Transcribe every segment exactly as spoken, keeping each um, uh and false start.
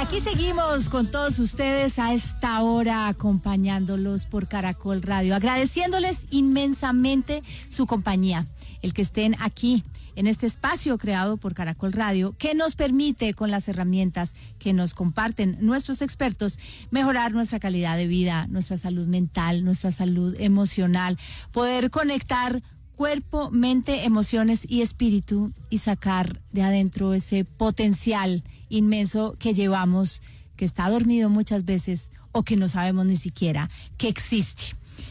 Aquí seguimos con todos ustedes a esta hora, acompañándolos por Caracol Radio, agradeciéndoles inmensamente su compañía, el que estén aquí en este espacio creado por Caracol Radio, que nos permite, con las herramientas que nos comparten nuestros expertos, mejorar nuestra calidad de vida, nuestra salud mental, nuestra salud emocional, poder conectar cuerpo, mente, emociones y espíritu y sacar de adentro ese potencial inmenso que llevamos, que está dormido muchas veces o que no sabemos ni siquiera que existe.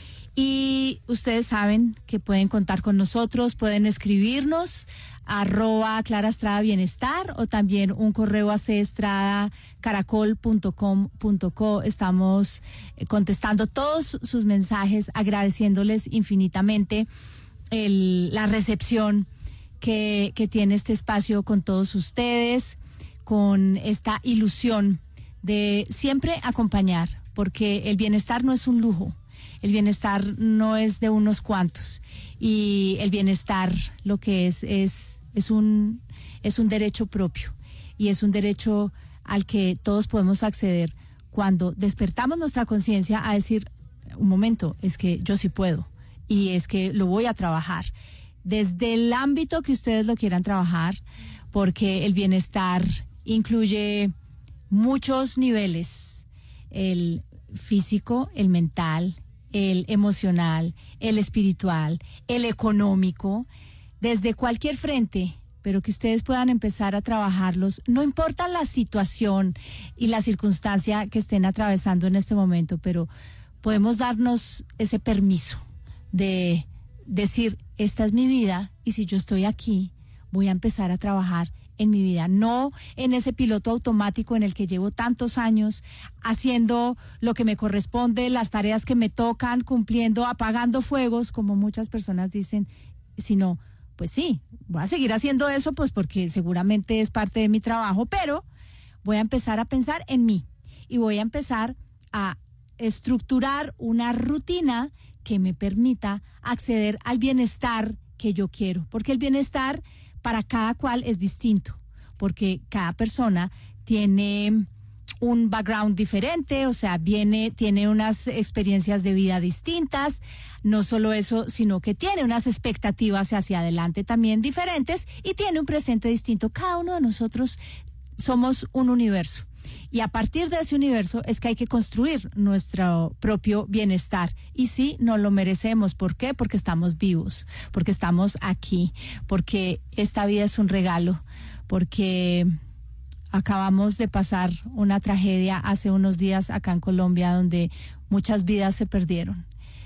Y ustedes saben que pueden contar con nosotros, pueden escribirnos arroba Clara Estrada Bienestar o también un correo a cestrada caracol punto com punto co. Estamos contestando todos sus mensajes, agradeciéndoles infinitamente el, la recepción que, que tiene este espacio con todos ustedes, con esta ilusión de siempre acompañar, porque el bienestar no es un lujo. El bienestar no es de unos cuantos, y el bienestar lo que es es es un es un derecho propio, y es un derecho al que todos podemos acceder cuando despertamos nuestra conciencia a decir, un momento, es que yo sí puedo y es que lo voy a trabajar desde el ámbito que ustedes lo quieran trabajar, porque el bienestar incluye muchos niveles: el físico, el mental, el emocional, el espiritual, el económico, desde cualquier frente, pero que ustedes puedan empezar a trabajarlos, no importa la situación y la circunstancia que estén atravesando en este momento, pero podemos darnos ese permiso de decir, esta es mi vida, y si yo estoy aquí, voy a empezar a trabajar en mi vida, no en ese piloto automático en el que llevo tantos años haciendo lo que me corresponde, las tareas que me tocan, cumpliendo, apagando fuegos, como muchas personas dicen, sino, pues sí, voy a seguir haciendo eso, pues porque seguramente es parte de mi trabajo, pero voy a empezar a pensar en mí y voy a empezar a estructurar una rutina que me permita acceder al bienestar que yo quiero, porque el bienestar para cada cual es distinto, porque cada persona tiene un background diferente, o sea, viene, tiene unas experiencias de vida distintas, no solo eso, sino que tiene unas expectativas hacia adelante también diferentes y tiene un presente distinto. Cada uno de nosotros somos un universo, y a partir de ese universo es que hay que construir nuestro propio bienestar, y sí, nos lo merecemos. ¿Por qué? Porque estamos vivos, porque estamos aquí, porque esta vida es un regalo, porque acabamos de pasar una tragedia hace unos días acá en Colombia, donde muchas vidas se perdieron,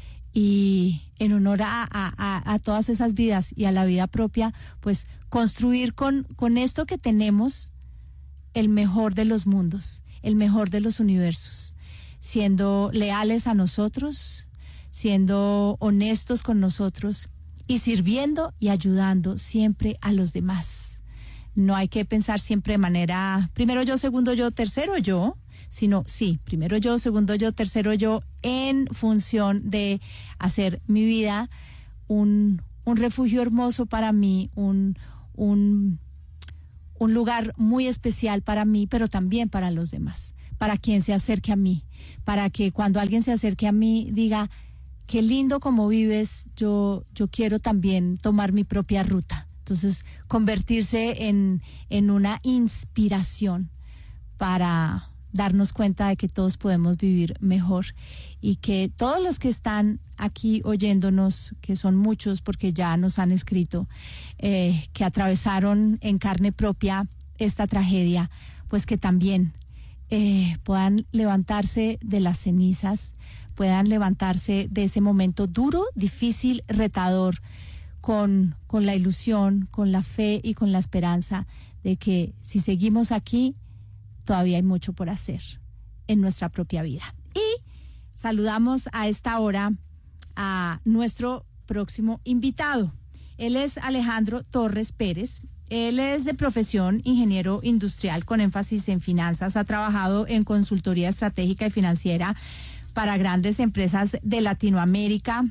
y en honor a, a, a todas esas vidas y a la vida propia, pues construir con, con esto que tenemos el mejor de los mundos, el mejor de los universos, siendo leales a nosotros, siendo honestos con nosotros y sirviendo y ayudando siempre a los demás. No hay que pensar siempre de manera primero yo, segundo yo, tercero yo, sino sí, primero yo, segundo yo, tercero yo, en función de hacer mi vida un, un refugio hermoso para mí, un, un un lugar muy especial para mí, pero también para los demás, para quien se acerque a mí, para que cuando alguien se acerque a mí diga, qué lindo como vives, yo, yo quiero también tomar mi propia ruta. Entonces, convertirse en, en una inspiración para darnos cuenta de que todos podemos vivir mejor, y que todos los que están aquí oyéndonos, que son muchos porque ya nos han escrito, eh, que atravesaron en carne propia esta tragedia, pues que también eh, puedan levantarse de las cenizas, puedan levantarse de ese momento duro, difícil, retador, con, con la ilusión, con la fe y con la esperanza de que si seguimos aquí, todavía hay mucho por hacer en nuestra propia vida. Y saludamos a esta hora a nuestro próximo invitado. Él es Alejandro Torres Pérez. Él es de profesión ingeniero industrial con énfasis en finanzas. Ha trabajado en consultoría estratégica y financiera para grandes empresas de Latinoamérica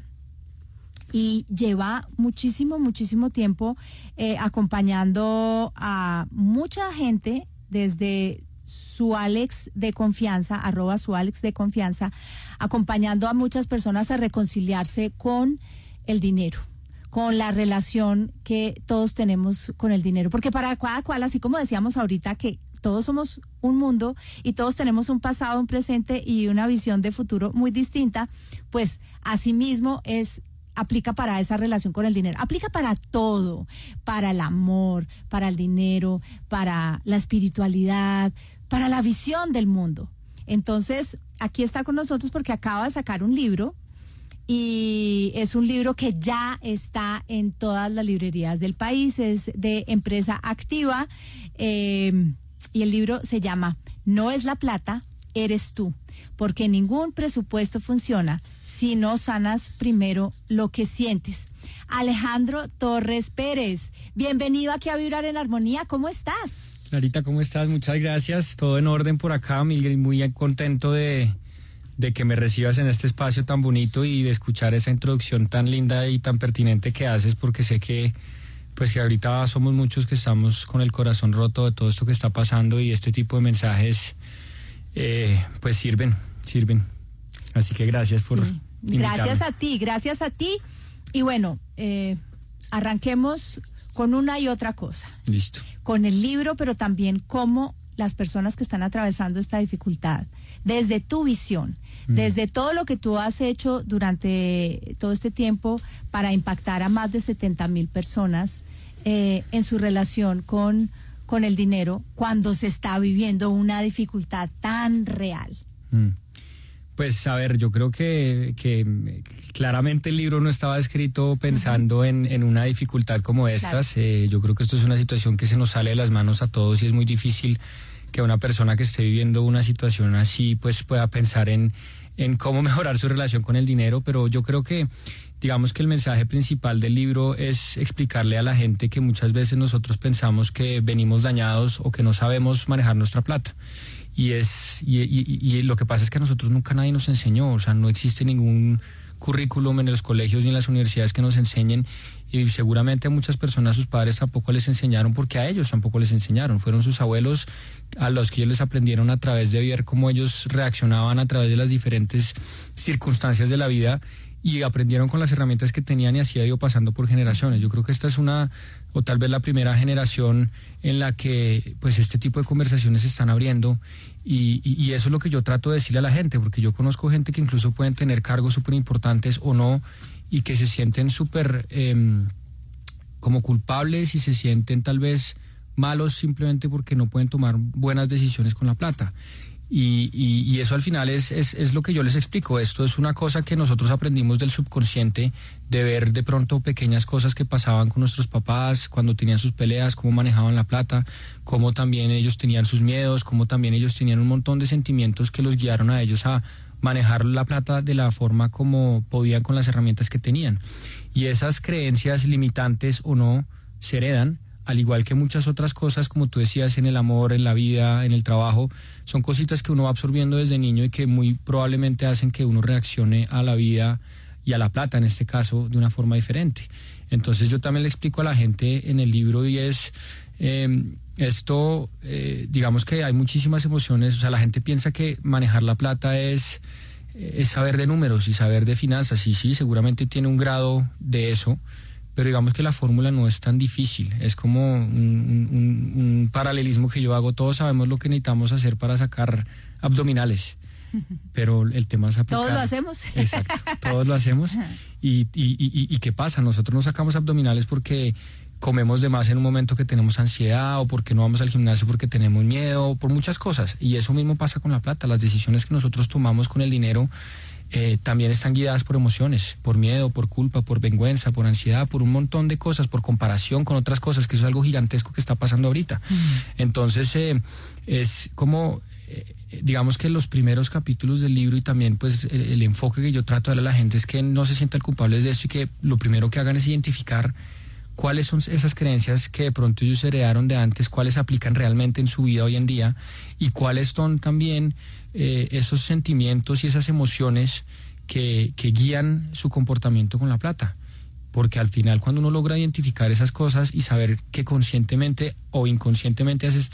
y lleva muchísimo, muchísimo tiempo eh, acompañando a mucha gente desde su Alex de confianza, arroba su Alex de confianza, acompañando a muchas personas a reconciliarse con el dinero, con la relación que todos tenemos con el dinero, porque para cada cual, así como decíamos ahorita que todos somos un mundo y todos tenemos un pasado, un presente y una visión de futuro muy distinta, pues asimismo es aplica para esa relación con el dinero, aplica para todo, para el amor, para el dinero, para la espiritualidad, para la visión del mundo. Entonces, aquí está con nosotros porque acaba de sacar un libro y es un libro que ya está en todas las librerías del país, es de Empresa Activa, eh, y el libro se llama No es la plata, eres tú, porque ningún presupuesto funciona si no sanas primero lo que sientes. Alejandro Torres Pérez, bienvenido aquí a Vibrar en Armonía, ¿cómo estás? Clarita, ¿cómo estás? Muchas gracias, todo en orden por acá, Miguel, muy contento de, de que me recibas en este espacio tan bonito y de escuchar esa introducción tan linda y tan pertinente que haces, porque sé que pues que ahorita somos muchos que estamos con el corazón roto de todo esto que está pasando y este tipo de mensajes eh, pues sirven, sirven. Así que gracias por sí. Gracias a ti, gracias a ti. Y bueno, eh, arranquemos con una y otra cosa. Listo. Con el libro, pero también cómo las personas que están atravesando esta dificultad, desde tu visión, mm. desde todo lo que tú has hecho durante todo este tiempo para impactar a más de setenta mil personas eh, en su relación con, con el dinero, cuando se está viviendo una dificultad tan real. Mm. Pues a ver, yo creo que, que claramente el libro no estaba escrito pensando uh-huh. en, en una dificultad como estas. Claro. Eh, yo creo que esto es una situación que se nos sale de las manos a todos y es muy difícil que una persona que esté viviendo una situación así pues pueda pensar en, en cómo mejorar su relación con el dinero, pero yo creo que digamos que el mensaje principal del libro es explicarle a la gente que muchas veces nosotros pensamos que venimos dañados o que no sabemos manejar nuestra plata. Y es y, y, y lo que pasa es que a nosotros nunca nadie nos enseñó, o sea, no existe ningún currículum en los colegios ni en las universidades que nos enseñen, y seguramente a muchas personas sus padres tampoco les enseñaron porque a ellos tampoco les enseñaron, fueron sus abuelos a los que ellos les aprendieron a través de ver cómo ellos reaccionaban a través de las diferentes circunstancias de la vida y aprendieron con las herramientas que tenían y así ha ido pasando por generaciones. Yo creo que esta es una, o tal vez la primera generación en la que pues este tipo de conversaciones se están abriendo y, y, y eso es lo que yo trato de decirle a la gente, porque yo conozco gente que incluso pueden tener cargos súper importantes o no y que se sienten súper eh, como culpables y se sienten tal vez malos simplemente porque no pueden tomar buenas decisiones con la plata. Y, y, y eso al final es, es, es lo que yo les explico. Esto es una cosa que nosotros aprendimos del subconsciente, de ver de pronto pequeñas cosas que pasaban con nuestros papás cuando tenían sus peleas, cómo manejaban la plata, cómo también ellos tenían sus miedos, cómo también ellos tenían un montón de sentimientos que los guiaron a ellos a manejar la plata de la forma como podían con las herramientas que tenían. Y esas creencias limitantes o no se heredan, al igual que muchas otras cosas, como tú decías, en el amor, en la vida, en el trabajo, son cositas que uno va absorbiendo desde niño y que muy probablemente hacen que uno reaccione a la vida y a la plata, en este caso, de una forma diferente. Entonces yo también le explico a la gente en el libro y es, eh, esto, eh, digamos que hay muchísimas emociones, o sea, la gente piensa que manejar la plata es, es saber de números y saber de finanzas, y sí, seguramente tiene un grado de eso, pero digamos que la fórmula no es tan difícil, es como un, un, un paralelismo que yo hago, todos sabemos lo que necesitamos hacer para sacar abdominales, pero el tema es aplicar. Todos lo hacemos. Exacto, todos lo hacemos, y, y, y, y ¿qué pasa? Nosotros no sacamos abdominales porque comemos de más en un momento que tenemos ansiedad, o porque no vamos al gimnasio porque tenemos miedo, por muchas cosas, y eso mismo pasa con la plata, las decisiones que nosotros tomamos con el dinero Eh, también están guiadas por emociones, por miedo, por culpa, por vergüenza, por ansiedad, por un montón de cosas, por comparación con otras cosas, que eso es algo gigantesco que está pasando ahorita. Mm. Entonces, eh, es como, eh, digamos que los primeros capítulos del libro y también pues el, el enfoque que yo trato de darle a la gente es que no se sientan culpables de esto y que lo primero que hagan es identificar cuáles son esas creencias que de pronto ellos heredaron de antes, cuáles aplican realmente en su vida hoy en día y cuáles son también Eh, esos sentimientos y esas emociones que, que guían su comportamiento con la plata, porque al final cuando uno logra identificar esas cosas y saber que conscientemente o inconscientemente hace esto,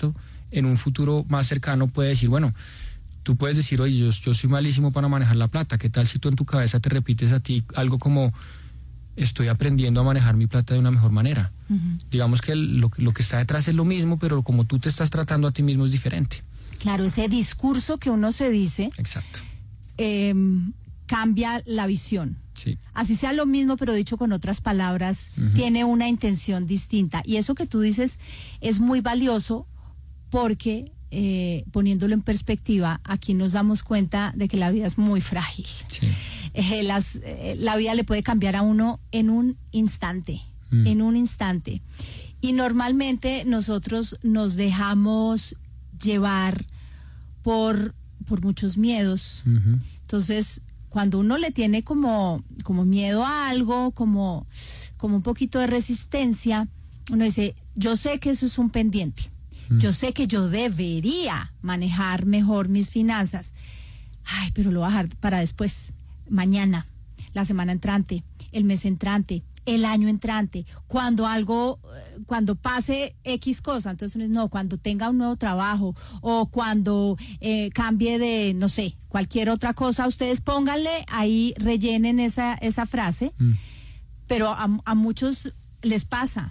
en un futuro más cercano puede decir, bueno, tú puedes decir, oye, yo, yo soy malísimo para manejar la plata. ¿Qué tal si tú en tu cabeza te repites a ti algo como, estoy aprendiendo a manejar mi plata de una mejor manera? Uh-huh. Digamos que el, lo, lo que está detrás es lo mismo, pero como tú te estás tratando a ti mismo es diferente. Claro, ese discurso que uno se dice. Exacto. Eh, cambia la visión. Sí. Así sea lo mismo, pero dicho con otras palabras, uh-huh. tiene una intención distinta. Y eso que tú dices es muy valioso porque, eh, poniéndolo en perspectiva, aquí nos damos cuenta de que la vida es muy frágil. Sí. Eh, las, eh, la vida le puede cambiar a uno en un instante, mm. en un instante. Y normalmente nosotros nos dejamos llevar por, por muchos miedos. Uh-huh. Entonces, cuando uno le tiene como, como miedo a algo, como, como un poquito de resistencia, uno dice, yo sé que eso es un pendiente. Mm. Yo sé que yo debería manejar mejor mis finanzas. Ay, pero lo voy a dejar para después. Mañana, la semana entrante, el mes entrante, el año entrante, cuando algo, cuando pase X cosa, entonces no, cuando tenga un nuevo trabajo o cuando eh, cambie de, no sé, cualquier otra cosa, ustedes pónganle ahí, rellenen esa, esa frase, mm. pero a, a muchos les pasa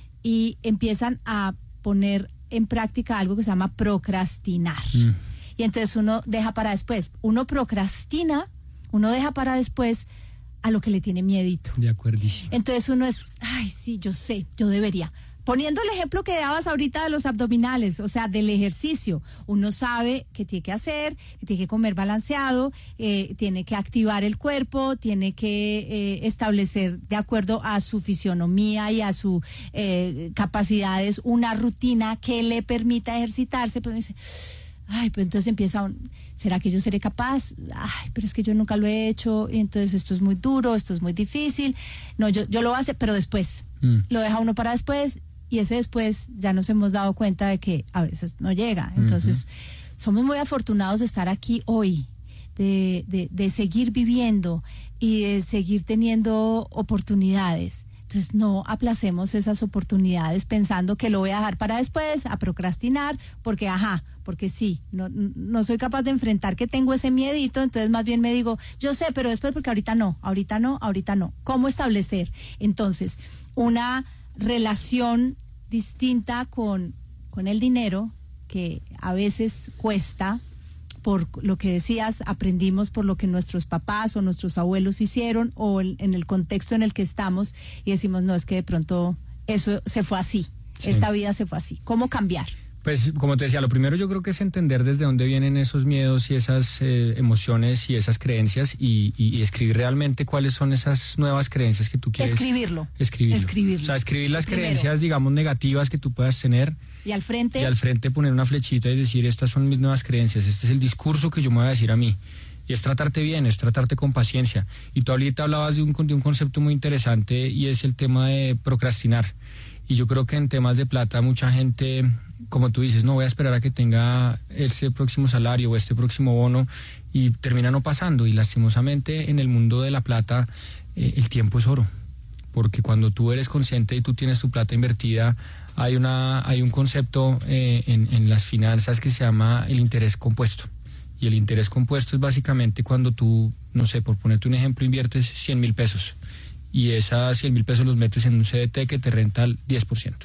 y empiezan a poner en práctica algo que se llama procrastinar. Mm. Y entonces uno deja para después, uno procrastina, uno deja para después a lo que le tiene miedito. De acuerdísimo. Entonces uno es, ay, sí, yo sé, yo debería. Poniendo el ejemplo que dabas ahorita de los abdominales, o sea, del ejercicio, uno sabe que tiene que hacer, que tiene que comer balanceado, eh, tiene que activar el cuerpo, tiene que eh, establecer de acuerdo a su fisionomía y a sus eh, capacidades una rutina que le permita ejercitarse, pero dice, ay, pues entonces empieza un, ¿será que yo seré capaz? Ay, pero es que yo nunca lo he hecho, y entonces esto es muy duro, esto es muy difícil. No, yo, yo lo voy a hacer, pero después. Mm. Lo deja uno para después, y ese después ya nos hemos dado cuenta de que a veces no llega. Entonces, uh-huh. somos muy afortunados de estar aquí hoy, de, de, de seguir viviendo y de seguir teniendo oportunidades. Entonces no aplacemos esas oportunidades pensando que lo voy a dejar para después, a procrastinar, porque ajá, porque sí, no, no soy capaz de enfrentar que tengo ese miedito, entonces más bien me digo, yo sé, pero después porque ahorita no, ahorita no, ahorita no. ¿Cómo establecer entonces una relación distinta con, con el dinero que a veces cuesta? Por lo que decías, aprendimos por lo que nuestros papás o nuestros abuelos hicieron o el, en el contexto en el que estamos y decimos, no, es que de pronto eso se fue así, sí. Esta vida se fue así. ¿Cómo cambiar? Pues como te decía, lo primero yo creo que es entender desde dónde vienen esos miedos y esas eh, emociones y esas creencias y, y, y escribir realmente cuáles son esas nuevas creencias que tú quieres. Escribirlo. Escribirlo. Escribirlo. O sea, escribir las Primero. creencias, digamos, negativas que tú puedas tener. Y al frente. Y al frente poner una flechita y decir, estas son mis nuevas creencias, este es el discurso que yo me voy a decir a mí. Y es tratarte bien, es tratarte con paciencia. Y tú ahorita hablabas de un, de un concepto muy interesante y es el tema de procrastinar. Y yo creo que en temas de plata mucha gente, como tú dices, no voy a esperar a que tenga ese próximo salario o este próximo bono y termina no pasando. Y lastimosamente en el mundo de la plata eh, el tiempo es oro. Porque cuando tú eres consciente y tú tienes tu plata invertida, hay una hay un concepto eh, en, en las finanzas que se llama el interés compuesto. Y el interés compuesto es básicamente cuando tú, no sé, por ponerte un ejemplo, inviertes cien mil pesos y esas cien mil pesos los metes en un C D T que te renta al diez por ciento.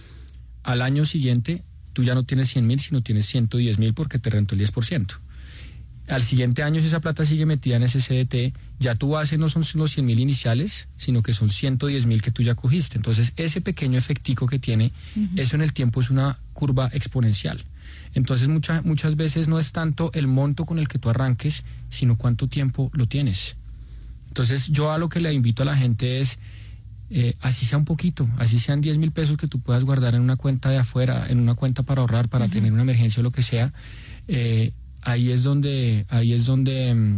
Al año siguiente, tú ya no tienes cien mil, sino tienes ciento diez mil porque te rentó el diez por ciento. Al siguiente año, si esa plata sigue metida en ese C D T, ya tu base no son los cien mil iniciales, sino que son ciento diez mil que tú ya cogiste. Entonces, ese pequeño efectico que tiene, uh-huh. eso en el tiempo es una curva exponencial. Entonces, mucha, muchas veces no es tanto el monto con el que tú arranques, sino cuánto tiempo lo tienes. Entonces, yo a lo que le invito a la gente es, eh, así sea un poquito, así sean diez mil pesos que tú puedas guardar en una cuenta de afuera, en una cuenta para ahorrar, para uh-huh. tener una emergencia o lo que sea, eh, ahí es donde, ahí es donde,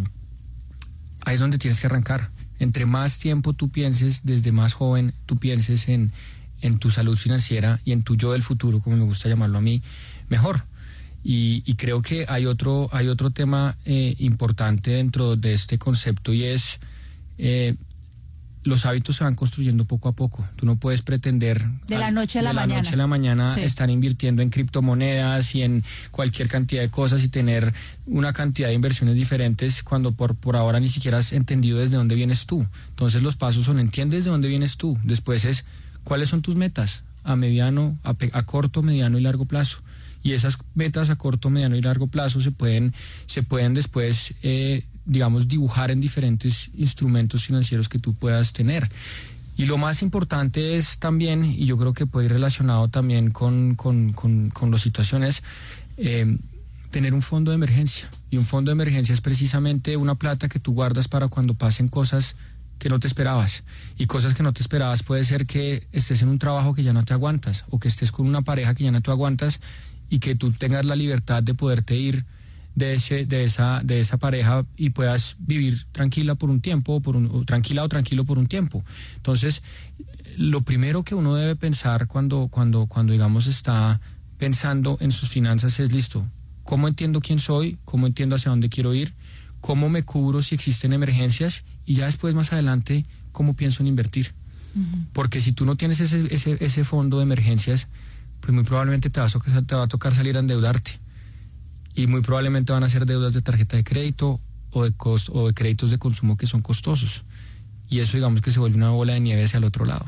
ahí es donde tienes que arrancar. Entre más tiempo tú pienses, desde más joven, tú pienses en, en tu salud financiera y en tu yo del futuro, como me gusta llamarlo a mí, mejor. Y, y creo que hay otro, hay otro tema eh, importante dentro de este concepto y es eh, los hábitos se van construyendo poco a poco. Tú no puedes pretender de la noche a la de mañana, la noche a la mañana sí. estar invirtiendo en criptomonedas y en cualquier cantidad de cosas y tener una cantidad de inversiones diferentes cuando por, por ahora ni siquiera has entendido desde dónde vienes tú. Entonces los pasos son: entiendes de dónde vienes tú. Después es: ¿cuáles son tus metas a mediano, a, a corto, mediano y largo plazo? Y esas metas a corto, mediano y largo plazo se pueden, se pueden después eh, digamos, dibujar en diferentes instrumentos financieros que tú puedas tener. Y lo más importante es también, y yo creo que puede ir relacionado también con, con, con, con las situaciones, eh, tener un fondo de emergencia. Y un fondo de emergencia es precisamente una plata que tú guardas para cuando pasen cosas que no te esperabas. Y cosas que no te esperabas puede ser que estés en un trabajo que ya no te aguantas, o que estés con una pareja que ya no te aguantas, y que tú tengas la libertad de poderte ir de ese, de esa, de esa pareja y puedas vivir tranquila por un tiempo, por un, o tranquila o tranquilo por un tiempo. Entonces, lo primero que uno debe pensar cuando, cuando, cuando digamos está pensando en sus finanzas es: listo, ¿cómo entiendo quién soy? ¿Cómo entiendo hacia dónde quiero ir? ¿Cómo me cubro si existen emergencias? Y ya después, más adelante, ¿cómo pienso en invertir? Uh-huh. Porque si tú no tienes ese, ese, ese fondo de emergencias, pues muy probablemente te va a, te va a tocar salir a endeudarte. Y muy probablemente van a ser deudas de tarjeta de crédito o de, cost, o de créditos de consumo que son costosos. Y eso, digamos, que se vuelve una bola de nieve hacia el otro lado.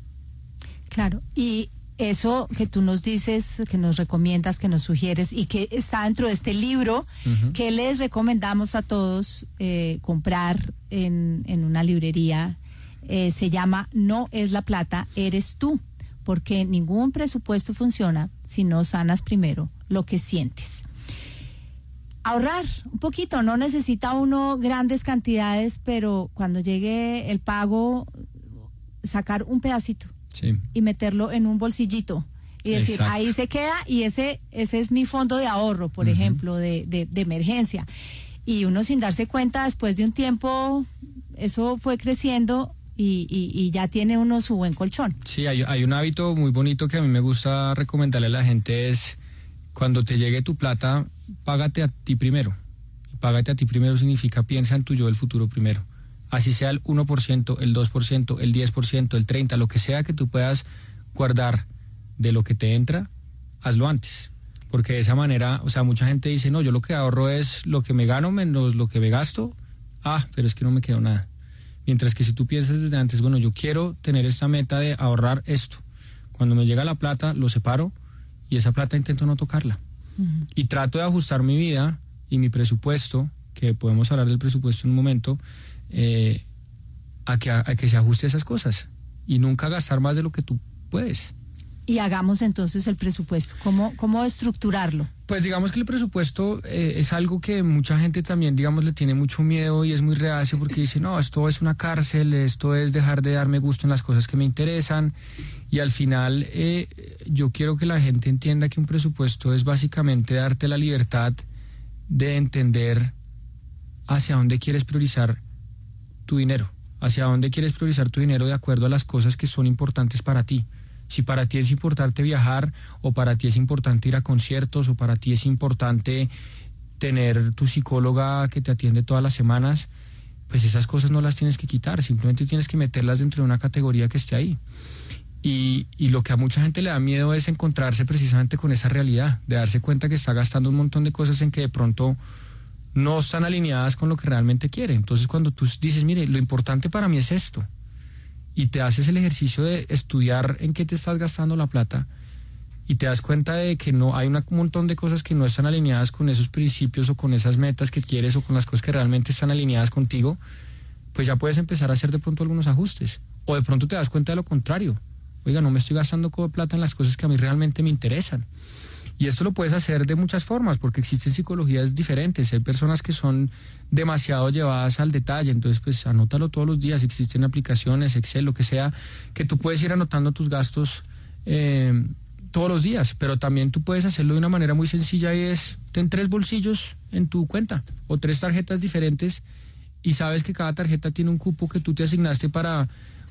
Claro, y eso que tú nos dices, que nos recomiendas, que nos sugieres y que está dentro de este libro, uh-huh. que les recomendamos a todos eh, comprar en, en una librería, eh, se llama No es la plata, eres tú. Porque ningún presupuesto funciona si no sanas primero lo que sientes. Ahorrar un poquito, no necesita uno grandes cantidades, pero cuando llegue el pago, sacar un pedacito sí. y meterlo en un bolsillito y decir: exacto, ahí se queda, y ese ese es mi fondo de ahorro, por uh-huh. ejemplo, de, de, de emergencia. Y uno, sin darse cuenta, después de un tiempo, eso fue creciendo y, y, y ya tiene uno su buen colchón. Sí, hay, hay un hábito muy bonito que a mí me gusta recomendarle a la gente: es cuando te llegue tu plata, págate a ti primero. Y págate a ti primero significa piensa en tu yo del futuro primero. Así sea el uno por ciento, el dos por ciento, el diez por ciento, el treinta por ciento, lo que sea que tú puedas guardar de lo que te entra, hazlo antes. Porque de esa manera, o sea, mucha gente dice: no, yo lo que ahorro es lo que me gano menos lo que me gasto. Ah, pero es que no me quedó nada. Mientras que si tú piensas desde antes: bueno, yo quiero tener esta meta de ahorrar esto. Cuando me llega la plata, lo separo y esa plata intento no tocarla. Uh-huh. Y trato de ajustar mi vida y mi presupuesto, que podemos hablar del presupuesto en un momento, eh, a, que, a, a que se ajuste a esas cosas y nunca gastar más de lo que tú puedes. Y hagamos entonces el presupuesto. ¿Cómo, cómo estructurarlo? Pues digamos que el presupuesto eh, es algo que mucha gente también, digamos, le tiene mucho miedo y es muy reacio porque dice: no, esto es una cárcel, esto es dejar de darme gusto en las cosas que me interesan. Y al final eh, yo quiero que la gente entienda que un presupuesto es básicamente darte la libertad de entender hacia dónde quieres priorizar tu dinero, hacia dónde quieres priorizar tu dinero de acuerdo a las cosas que son importantes para ti. Si para ti es importante viajar, o para ti es importante ir a conciertos, o para ti es importante tener tu psicóloga que te atiende todas las semanas, pues esas cosas no las tienes que quitar, simplemente tienes que meterlas dentro de una categoría que esté ahí. Y, y lo que a mucha gente le da miedo es encontrarse precisamente con esa realidad, de darse cuenta que está gastando un montón de cosas en que de pronto no están alineadas con lo que realmente quiere. Entonces, cuando tú dices: mire, lo importante para mí es esto, y te haces el ejercicio de estudiar en qué te estás gastando la plata, y te das cuenta de que no hay una, un montón de cosas que no están alineadas con esos principios o con esas metas que quieres o con las cosas que realmente están alineadas contigo, pues ya puedes empezar a hacer de pronto algunos ajustes. O de pronto te das cuenta de lo contrario: oiga, no me estoy gastando plata en las cosas que a mí realmente me interesan. Y esto lo puedes hacer de muchas formas, porque existen psicologías diferentes. Hay personas que son demasiado llevadas al detalle, entonces pues anótalo todos los días. Existen aplicaciones, Excel, lo que sea, que tú puedes ir anotando tus gastos eh, todos los días, pero también tú puedes hacerlo de una manera muy sencilla, y es: ten tres bolsillos en tu cuenta o tres tarjetas diferentes, y sabes que cada tarjeta tiene un cupo que tú te asignaste para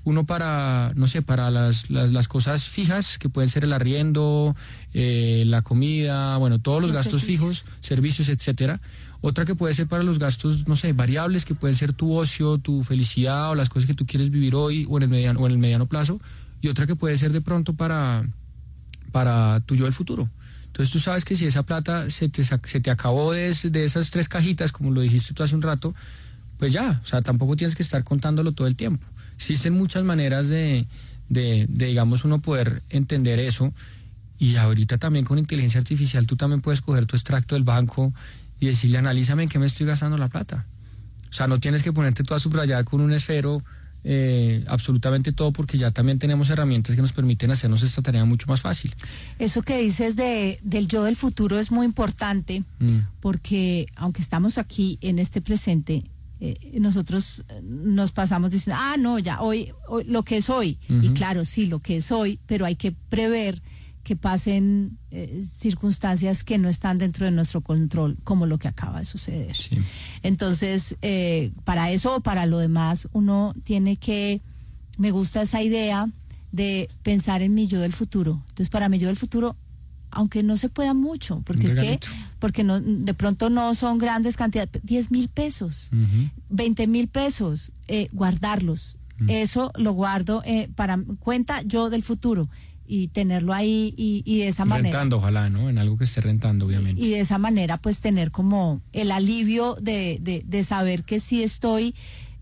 uno para, no sé, para las, las, las cosas fijas, que pueden ser el arriendo, eh, la comida, bueno, todos los, los gastos servicios. fijos, servicios, etcétera. Otra que puede ser para los gastos, no sé, variables, que pueden ser tu ocio, tu felicidad o las cosas que tú quieres vivir hoy o en el mediano, o en el mediano plazo. Y otra que puede ser de pronto para, para tu yo del futuro. Entonces tú sabes que si esa plata se te, se te acabó de, de esas tres cajitas, como lo dijiste tú hace un rato, pues ya, o sea, tampoco tienes que estar contándolo todo el tiempo. Existen muchas maneras de, de, de, digamos, uno poder entender eso. Y ahorita también con inteligencia artificial tú también puedes coger tu extracto del banco y decirle, analízame en qué me estoy gastando la plata. O sea, no tienes que ponerte tú a subrayar con un esfero eh, absolutamente todo, porque ya también tenemos herramientas que nos permiten hacernos esta tarea mucho más fácil. Eso que dices de, del yo del futuro es muy importante, mm. porque aunque estamos aquí en este presente, eh, nosotros nos pasamos diciendo, ah, no, ya, hoy, hoy lo que es hoy. Uh-huh. Y claro, sí, lo que es hoy, pero hay que prever que pasen eh, circunstancias que no están dentro de nuestro control, como lo que acaba de suceder. Sí. Entonces, eh, para eso o para lo demás, uno tiene que, me gusta esa idea de pensar en mi yo del futuro. Entonces, para mi yo del futuro, aunque no se pueda mucho, porque es que, porque no, de pronto no son grandes cantidades, diez mil pesos, uh-huh. veinte mil pesos, eh, guardarlos. Uh-huh. Eso lo guardo eh, para cuenta yo del futuro. Y tenerlo ahí y, y de esa manera. Rentando, ojalá, ¿no? En algo que esté rentando, obviamente. Y, y de esa manera, pues, tener como el alivio de, de, de saber que sí estoy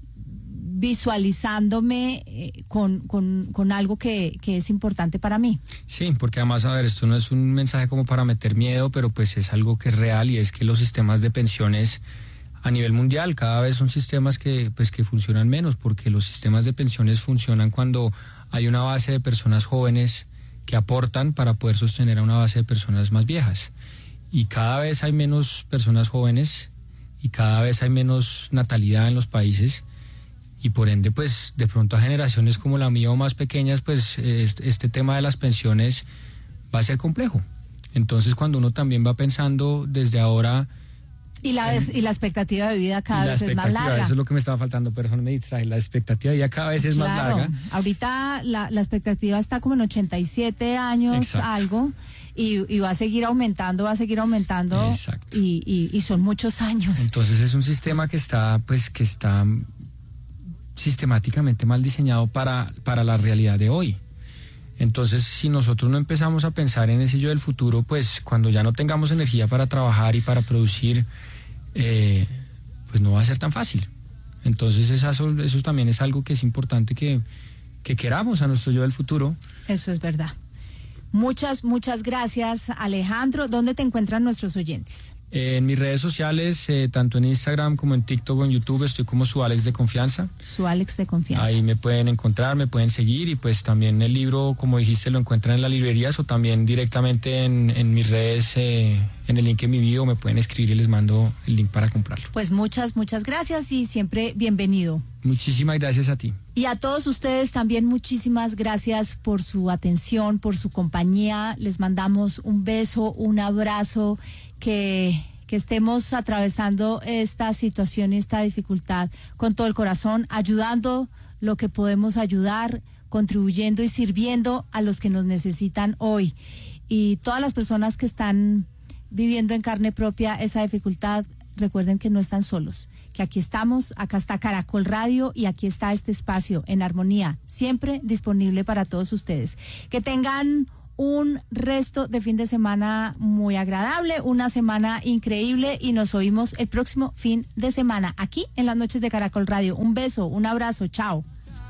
visualizándome eh, con, con, con algo que, que es importante para mí. Sí, porque además, a ver, esto no es un mensaje como para meter miedo, pero pues es algo que es real, y es que los sistemas de pensiones a nivel mundial cada vez son sistemas que, pues, que funcionan menos, porque los sistemas de pensiones funcionan cuando hay una base de personas jóvenes que aportan para poder sostener a una base de personas más viejas. Y cada vez hay menos personas jóvenes y cada vez hay menos natalidad en los países, y por ende, pues, de pronto a generaciones como la mía o más pequeñas, pues, este, este tema de las pensiones va a ser complejo. Entonces, cuando uno también va pensando desde ahora... Y la, en, y la expectativa de vida cada vez es más larga. Eso es lo que me estaba faltando, pero eso no me distrae. La expectativa de vida cada vez es claro, más larga. Ahorita la, la expectativa está como en ochenta y siete años, exacto, algo, y, y va a seguir aumentando, va a seguir aumentando. Exacto. Y, y, y son muchos años. Entonces es un sistema que está, pues, que está sistemáticamente mal diseñado para, para la realidad de hoy. Entonces, si nosotros no empezamos a pensar en ese yo del futuro, pues cuando ya no tengamos energía para trabajar y para producir, eh, pues no va a ser tan fácil. Entonces, eso, eso también es algo que es importante que, que queramos a nuestro yo del futuro. Eso es verdad. Muchas, muchas gracias, Alejandro. ¿Dónde te encuentran nuestros oyentes? Eh, en mis redes sociales, eh, tanto en Instagram como en TikTok o en YouTube, estoy como su Alex de Confianza. Su Alex de Confianza. Ahí me pueden encontrar, me pueden seguir, y pues también el libro, como dijiste, lo encuentran en las librerías o también directamente en, en mis redes, eh, en el link en mi bio, me pueden escribir y les mando el link para comprarlo. Pues muchas, muchas gracias y siempre bienvenido. Muchísimas gracias a ti. Y a todos ustedes también muchísimas gracias por su atención, por su compañía. Les mandamos un beso, un abrazo, que, que estemos atravesando esta situación y esta dificultad con todo el corazón, ayudando lo que podemos ayudar, contribuyendo y sirviendo a los que nos necesitan hoy. Y todas las personas que están viviendo en carne propia esa dificultad, recuerden que no están solos, que aquí estamos, acá está Caracol Radio y aquí está este espacio en armonía, siempre disponible para todos ustedes. Que tengan un resto de fin de semana muy agradable, una semana increíble, y nos oímos el próximo fin de semana aquí en las noches de Caracol Radio. Un beso, un abrazo, chao.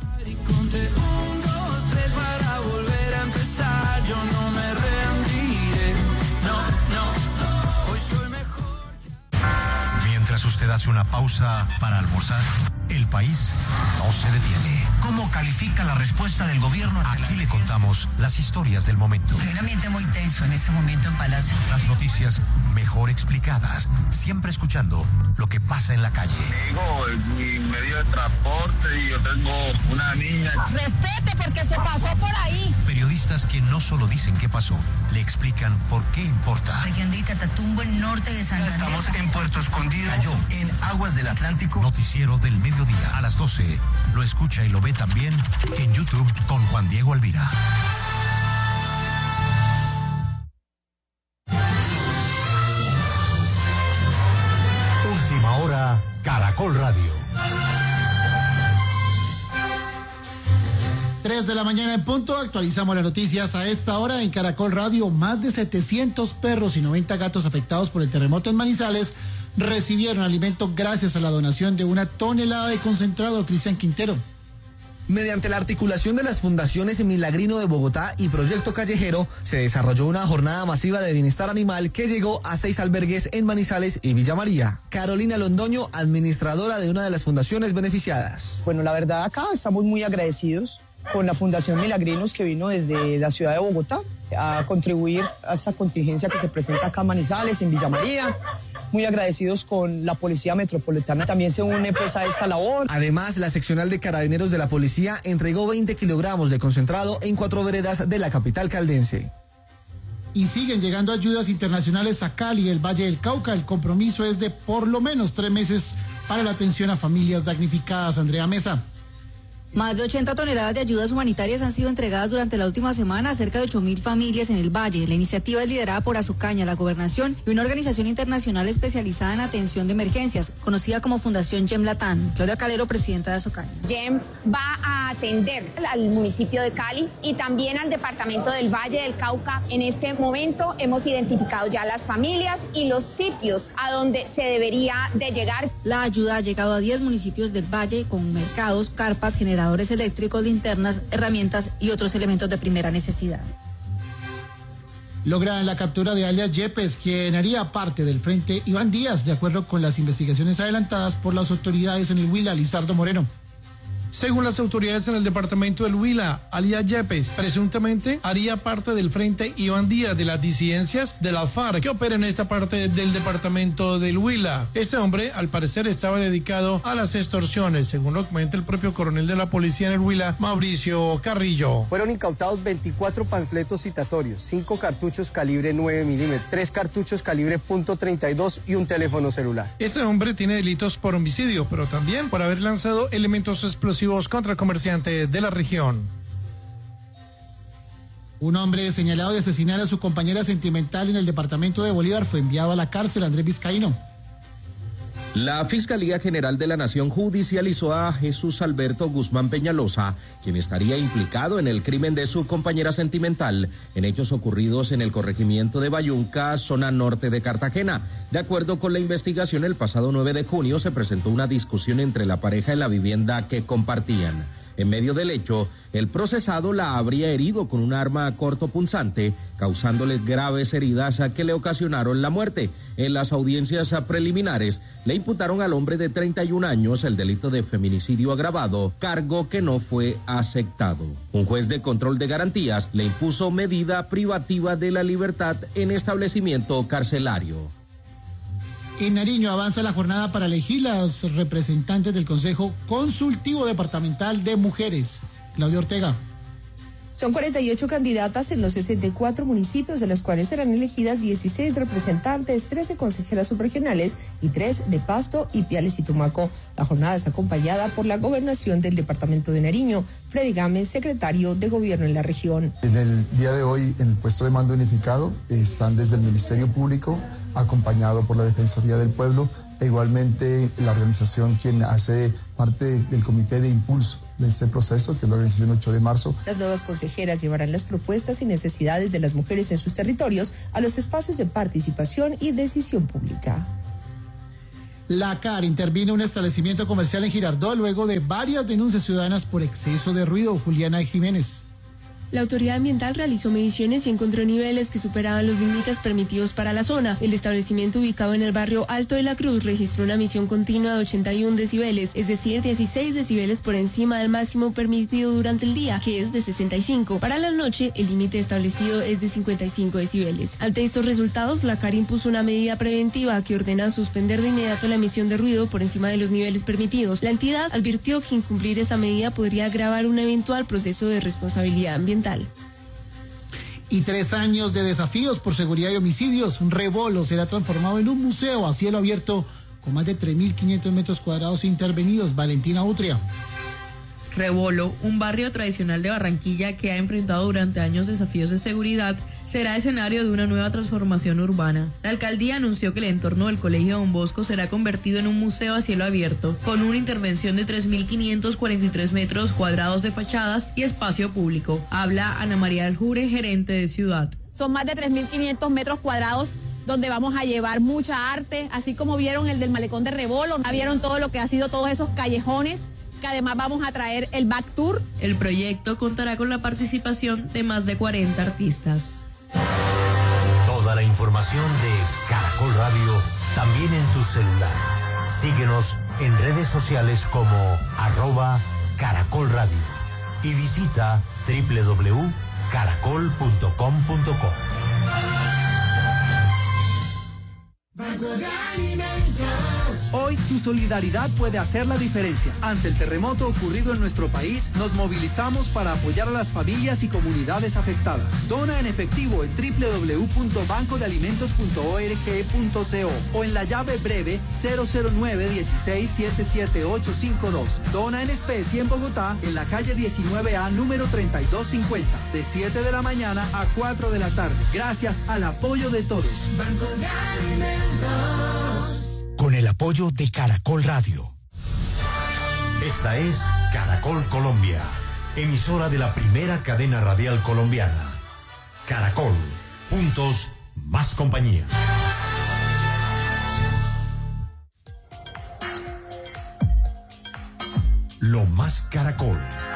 Mientras usted hace una pausa para almorzar, el país no se detiene. ¿Cómo califica la respuesta del gobierno? Aquí le contamos las historias del momento. Hay un ambiente muy tenso en este momento en Palacio. Las noticias mejor explicadas, siempre escuchando lo que pasa en la calle. Digo, es mi medio de transporte y yo tengo una niña. Respete, porque se pasó por ahí. Periodistas que no solo dicen qué pasó, le explican por qué importa. Región de Catatumbo, en norte de San Andrés. Estamos en Puerto Escondido. Cayó en aguas del Atlántico. Noticiero del mediodía a las doce. Lo escucha y lo ve ve también en YouTube con Juan Diego Alvira. Última hora, Caracol Radio. tres de la mañana en punto, actualizamos las noticias a esta hora en Caracol Radio. Más de setecientos perros y noventa gatos afectados por el terremoto en Manizales recibieron alimento gracias a la donación de una tonelada de concentrado. Cristian Quintero. Mediante la articulación de las fundaciones Milagrino de Bogotá y Proyecto Callejero, se desarrolló una jornada masiva de bienestar animal que llegó a seis albergues en Manizales y Villa María. Carolina Londoño, administradora de una de las fundaciones beneficiadas. Bueno, la verdad acá estamos muy agradecidos con la Fundación Milagrinos, que vino desde la ciudad de Bogotá a contribuir a esta contingencia que se presenta acá en Manizales, en Villa María. Muy agradecidos con la Policía Metropolitana, también se une pues a esta labor. Además, la seccional de carabineros de la policía entregó veinte kilogramos de concentrado en cuatro veredas de la capital caldense. Y siguen llegando ayudas internacionales a Cali, el Valle del Cauca. El compromiso es de por lo menos tres meses para la atención a familias damnificadas. Andrea Mesa. Más de ochenta toneladas de ayudas humanitarias han sido entregadas durante la última semana a cerca de ocho mil familias en el Valle. La iniciativa es liderada por Azucaña, la Gobernación y una organización internacional especializada en atención de emergencias, conocida como Fundación Gem Latam. Claudia Calero, presidenta de Azucaña. Gem va a atender al municipio de Cali y también al departamento del Valle del Cauca. En este momento hemos identificado ya las familias y los sitios a donde se debería de llegar. La ayuda ha llegado a diez municipios del Valle con mercados, carpas, generadores eléctricos, linternas, herramientas y otros elementos de primera necesidad. Logran la captura de alias Yepes, quien haría parte del Frente Iván Díaz, de acuerdo con las investigaciones adelantadas por las autoridades en el Huila. Lizardo Moreno. Según las autoridades en el departamento del Huila, alias Yepes presuntamente haría parte del Frente Iván Díaz de las disidencias de la FARC que opera en esta parte del departamento del Huila. Este hombre, al parecer, estaba dedicado a las extorsiones, según lo comenta el propio coronel de la policía en el Huila, Mauricio Carrillo. Fueron incautados veinticuatro panfletos citatorios, cinco cartuchos calibre nueve milímetros, tres cartuchos calibre punto treinta y dos y un teléfono celular. Este hombre tiene delitos por homicidio, pero también por haber lanzado elementos explosivos contra comerciantes de la región. Un hombre señalado de asesinar a su compañera sentimental en el departamento de Bolívar fue enviado a la cárcel. Andrés Vizcaíno. La Fiscalía General de la Nación judicializó a Jesús Alberto Guzmán Peñalosa, quien estaría implicado en el crimen de su compañera sentimental en hechos ocurridos en el corregimiento de Bayunca, zona norte de Cartagena. De acuerdo con la investigación, el pasado nueve de junio se presentó una discusión entre la pareja en la vivienda que compartían. En medio del hecho, el procesado la habría herido con un arma cortopunzante, causándole graves heridas que le ocasionaron la muerte. En las audiencias preliminares, le imputaron al hombre de treinta y un años el delito de feminicidio agravado, cargo que no fue aceptado. Un juez de control de garantías le impuso medida privativa de la libertad en establecimiento carcelario. En Nariño avanza la jornada para elegir los representantes del Consejo Consultivo Departamental de Mujeres. Claudia Ortega. Son cuarenta y ocho candidatas en los sesenta y cuatro municipios, de las cuales serán elegidas dieciséis representantes, trece consejeras subregionales y tres de Pasto, Ipiales y Tumaco. La jornada es acompañada por la gobernación del departamento de Nariño. Freddy Gámez, secretario de Gobierno en la región. En el día de hoy, en el puesto de mando unificado, están desde el Ministerio Público, acompañado por la Defensoría del Pueblo, e igualmente la organización quien hace parte del comité de impulso de este proceso, que es la organización ocho de marzo. Las nuevas consejeras llevarán las propuestas y necesidades de las mujeres en sus territorios a los espacios de participación y decisión pública. La C A R intervino en un establecimiento comercial en Girardot luego de varias denuncias ciudadanas por exceso de ruido. Juliana Jiménez. La autoridad ambiental realizó mediciones y encontró niveles que superaban los límites permitidos para la zona. El establecimiento, ubicado en el barrio Alto de la Cruz, registró una emisión continua de ochenta y un decibeles, es decir, dieciséis decibeles por encima del máximo permitido durante el día, que es de sesenta y cinco. Para la noche, el límite establecido es de cincuenta y cinco decibeles. Ante estos resultados, la C A R impuso una medida preventiva que ordena suspender de inmediato la emisión de ruido por encima de los niveles permitidos. La entidad advirtió que incumplir esa medida podría agravar un eventual proceso de responsabilidad ambiental. Y tres años de desafíos por seguridad y homicidios. Un Rebolo será transformado en un museo a cielo abierto con más de tres mil quinientos metros cuadrados intervenidos. Valentina Utria. Rebolo, un barrio tradicional de Barranquilla que ha enfrentado durante años desafíos de seguridad, será escenario de una nueva transformación urbana. La alcaldía anunció que el entorno del Colegio Don Bosco será convertido en un museo a cielo abierto, con una intervención de tres mil quinientos cuarenta y tres metros cuadrados de fachadas y espacio público. Habla Ana María Aljure, gerente de Ciudad. Son más de tres mil quinientos metros cuadrados donde vamos a llevar mucha arte, así como vieron el del malecón de Rebolo, vieron todo lo que ha sido todos esos callejones, que además vamos a traer el back tour. El proyecto contará con la participación de más de cuarenta artistas. Toda la información de Caracol Radio también en tu celular. Síguenos en redes sociales como arroba Caracol Radio y visita doble u doble u doble u punto caracol punto com punto co. Banco de Alimentos. Hoy tu solidaridad puede hacer la diferencia. Ante el terremoto ocurrido en nuestro país, nos movilizamos para apoyar a las familias y comunidades afectadas. Dona en efectivo en doble u doble u doble u punto banco de alimentos punto org punto co o en la llave breve cero cero nueve uno seis siete siete ocho cinco dos. Dona en especie en Bogotá, en la calle diecinueve A, número treinta y dos cincuenta, de siete de la mañana a cuatro de la tarde. Gracias al apoyo de todos. Banco de Alimentos. Con el apoyo de Caracol Radio. Esta es Caracol Colombia, emisora de la primera cadena radial colombiana. Caracol, juntos, más compañía. Lo más Caracol.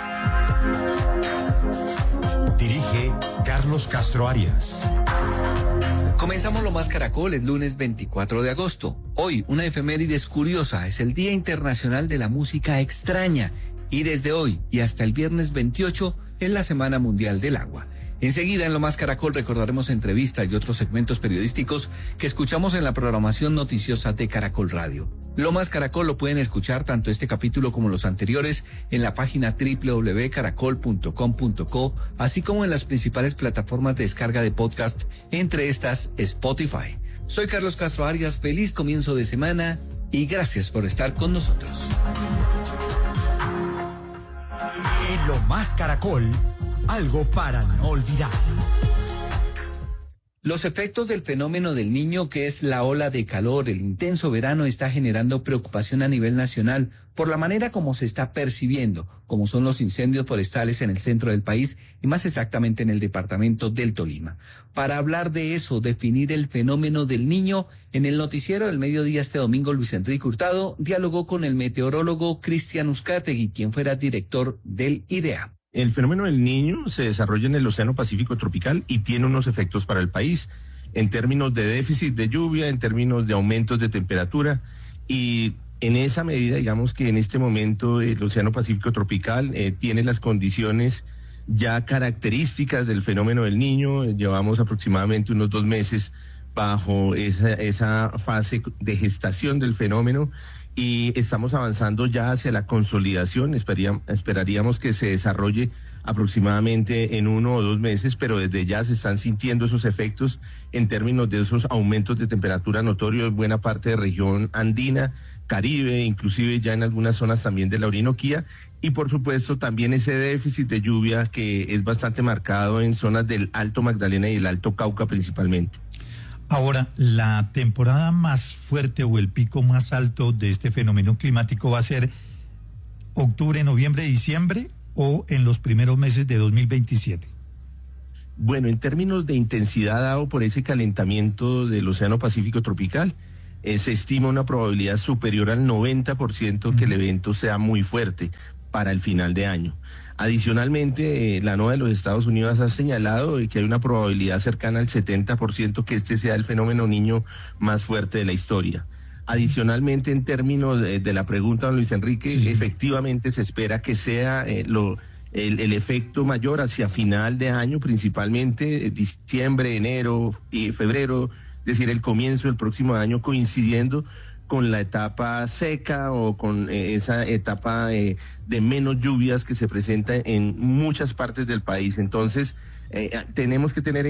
Dirige Carlos Castro Arias. Comenzamos Lo Más Caracol el lunes veinticuatro de agosto. Hoy, una efemérides curiosa, es el Día Internacional de la Música Extraña. Y desde hoy y hasta el viernes veintiocho es la Semana Mundial del Agua. Enseguida en Lo Más Caracol recordaremos entrevistas y otros segmentos periodísticos que escuchamos en la programación noticiosa de Caracol Radio. Lo Más Caracol lo pueden escuchar tanto este capítulo como los anteriores en la página doble u doble u doble u punto caracol punto com punto co, así como en las principales plataformas de descarga de podcast, entre estas Spotify. Soy Carlos Castro Arias, feliz comienzo de semana y gracias por estar con nosotros. En Lo Más Caracol, algo para no olvidar. Los efectos del fenómeno del Niño, que es la ola de calor, el intenso verano, está generando preocupación a nivel nacional por la manera como se está percibiendo, como son los incendios forestales en el centro del país y más exactamente en el departamento del Tolima. Para hablar de eso, definir el fenómeno del Niño, en el noticiero del mediodía este domingo, Luis Enrique Hurtado dialogó con el meteorólogo Cristian Uzcategui, quien fuera director del I D E A. El fenómeno del Niño se desarrolla en el Océano Pacífico tropical y tiene unos efectos para el país en términos de déficit de lluvia, en términos de aumentos de temperatura, y en esa medida, digamos que en este momento el Océano Pacífico tropical eh, tiene las condiciones ya características del fenómeno del Niño. Llevamos aproximadamente unos dos meses bajo esa, esa fase de gestación del fenómeno y estamos avanzando ya hacia la consolidación. Esperaríamos, esperaríamos que se desarrolle aproximadamente en uno o dos meses, pero desde ya se están sintiendo esos efectos en términos de esos aumentos de temperatura notorios en buena parte de región andina, Caribe, inclusive ya en algunas zonas también de la Orinoquía, y por supuesto también ese déficit de lluvia que es bastante marcado en zonas del Alto Magdalena y el Alto Cauca principalmente. Ahora, la temporada más fuerte o el pico más alto de este fenómeno climático va a ser octubre, noviembre, diciembre o en los primeros meses de dos mil veintisiete. Bueno, en términos de intensidad dado por ese calentamiento del Océano Pacífico tropical, eh, se estima una probabilidad superior al noventa por ciento uh-huh. que el evento sea muy fuerte para el final de año. Adicionalmente, eh, la NOAA de los Estados Unidos ha señalado eh, que hay una probabilidad cercana al setenta por ciento que este sea el fenómeno Niño más fuerte de la historia. Adicionalmente, en términos de, de la pregunta, don Luis Enrique, sí. efectivamente se espera que sea eh, lo, el, el efecto mayor hacia final de año, principalmente eh, diciembre, enero y febrero, es decir, el comienzo del próximo año, coincidiendo con la etapa seca o con eh, esa etapa eh, de menos lluvias que se presenta en muchas partes del país. Entonces, eh, tenemos que tener en